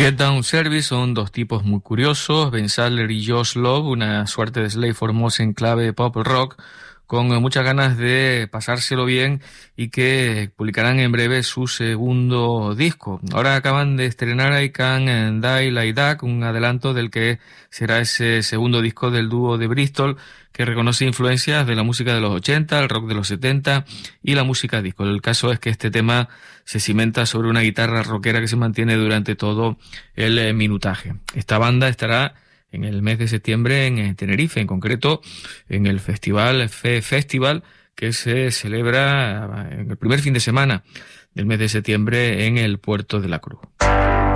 Vietnam Service son dos tipos muy curiosos, Ben Sadler y Josh Love, una suerte de Slave Formosa en clave pop rock, con muchas ganas de pasárselo bien y que publicarán en breve su segundo disco. Ahora acaban de estrenar I Can Die Like That, un adelanto del que será ese segundo disco del dúo de Bristol, que reconoce influencias de la música de los 80, el rock de los 70 y la música disco. El caso es que este tema se cimenta sobre una guitarra rockera que se mantiene durante todo el minutaje. Esta banda estará en el mes de septiembre en Tenerife, en concreto en el festival Festival, que se celebra en el primer fin de semana del mes de septiembre en el Puerto de la Cruz.